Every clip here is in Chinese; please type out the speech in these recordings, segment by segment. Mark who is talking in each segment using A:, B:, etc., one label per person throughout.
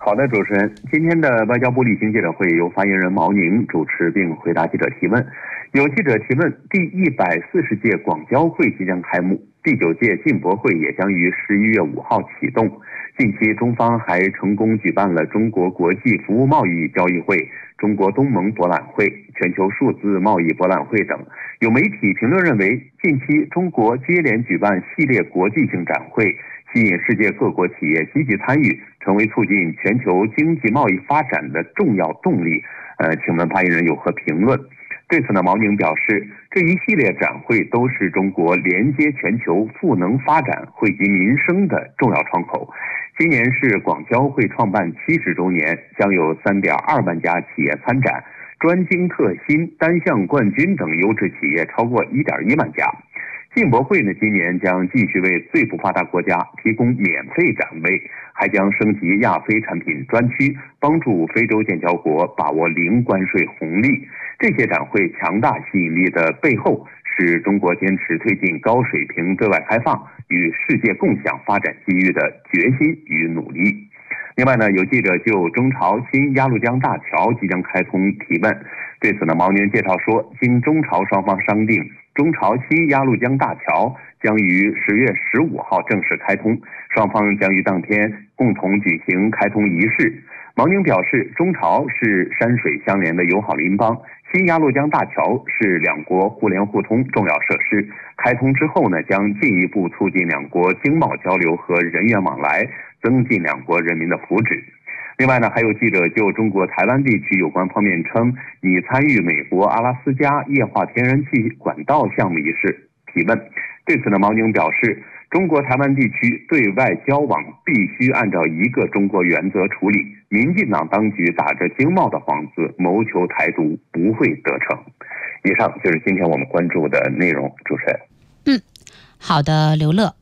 A: 好的，主持人，今天的外交部例行记者会由发言人毛宁主持并回答记者提问。有记者提问，第140届广交会即将开幕，第9届进博会也将于11月5号启动。近期中方还成功举办了中国国际服务贸易交易会、中国东盟博览会、全球数字贸易博览会等。有媒体评论认为，近期中国接连举办系列国际性展会，吸引世界各国企业积极参与，成为促进全球经济贸易发展的重要动力。请问发言人有何评论？对此呢，毛宁表示，这一系列展会都是中国连接全球赋能发展、惠及民生的重要窗口。今年是广交会创办70周年，将有3.2万家企业参展，专精特新、单项冠军等优质企业超过1.1万家。进博会呢，今年将继续为最不发达国家提供免费展位，还将升级亚非产品专区，帮助非洲建交国把握零关税红利。这些展会强大吸引力的背后，是中国坚持推进高水平对外开放与世界共享发展机遇的决心与努力。另外呢，有记者就中朝新鸭绿江大桥即将开通提问。对此呢，毛宁介绍说，经中朝双方商定，中朝新鸭绿江大桥将于10月15号正式开通，双方将于当天共同举行开通仪式。毛宁表示，中朝是山水相连的友好邻邦，新鸭绿江大桥是两国互联互通重要设施。开通之后呢，将进一步促进两国经贸交流和人员往来，增进两国人民的福祉。另外呢，还有记者就中国台湾地区有关方面称拟参与美国阿拉斯加液化天然气管道项目一事提问。对此呢，毛宁表示，中国台湾地区对外交往必须按照一个中国原则处理，民进党当局打着经贸的幌子谋求台独不会得逞。以上就是今天我们关注的内容，主持人。
B: 好的，刘乐。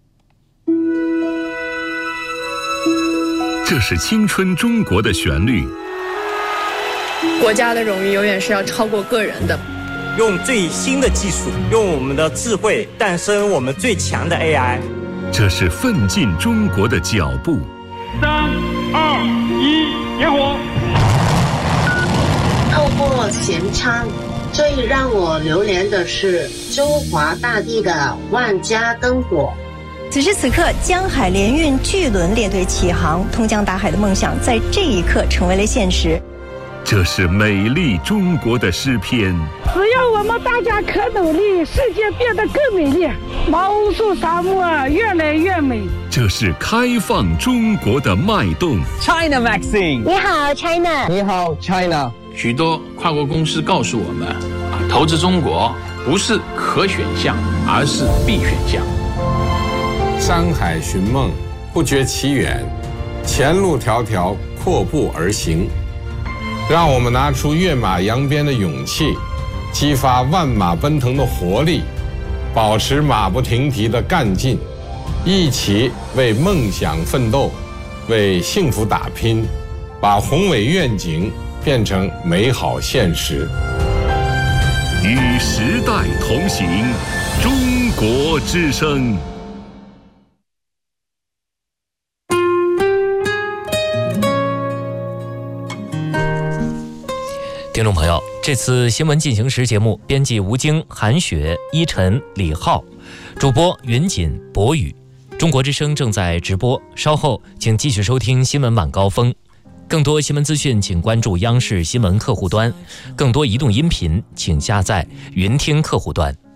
C: 这是青春中国的旋律。
D: 国家的荣誉永远是要超过个人的。
E: 用最新的技术，用我们的智慧诞生我们最强的 AI。
C: 这是奋进中国的脚步。
F: 3、2、1，点火！
G: 透过弦唱，最让我流连的是中华大地的万家灯火。
H: 此时此刻，江海联运巨轮列队起航，通江达海的梦想在这一刻成为了现实。
C: 这是美丽中国的诗篇。
I: 只要我们大家可努力，世界变得更美丽，毛乌素沙漠越来越美。
C: 这是开放中国的脉动。
E: China Vaccine，
H: 你好 China，
E: 你好 China。
J: 许多跨国公司告诉我们，投资中国不是可选项，而是必选项。
K: 山海寻梦，不觉其远，前路迢迢，阔步而行。让我们拿出跃马扬鞭的勇气，激发万马奔腾的活力，保持马不停蹄的干劲，一起为梦想奋斗，为幸福打拼，把宏伟愿景变成美好现实。
C: 与时代同行，中国之声。
L: 听众朋友，这次新闻进行时节目编辑吴京、韩雪、依晨、李浩，主播云锦、博宇。中国之声正在直播，稍后请继续收听新闻晚高峰。更多新闻资讯请关注央视新闻客户端，更多移动音频请下载云听客户端。